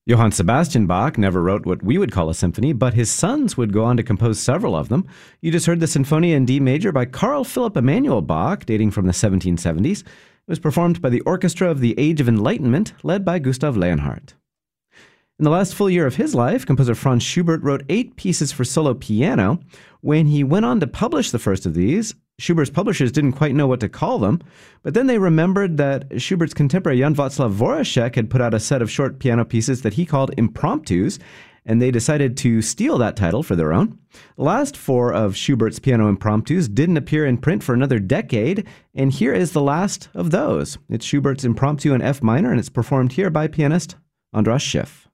Johann Sebastian Bach never wrote what we would call a symphony, but his sons would go on to compose several of them. You just heard the Sinfonia in D major by Carl Philipp Emanuel Bach, dating from the 1770s. It was performed by the Orchestra of the Age of Enlightenment, led by Gustav Leonhardt. In the last full year of his life, composer Franz Schubert wrote 8 pieces for solo piano. When he went on to publish the first of these, Schubert's publishers didn't quite know what to call them, but then they remembered that Schubert's contemporary Jan Václav Voracek had put out a set of short piano pieces that he called impromptus, and they decided to steal that title for their own. The last 4 of Schubert's piano impromptus didn't appear in print for another decade, and here is the last of those. It's Schubert's Impromptu in F minor, and it's performed here by pianist Andras Schiff.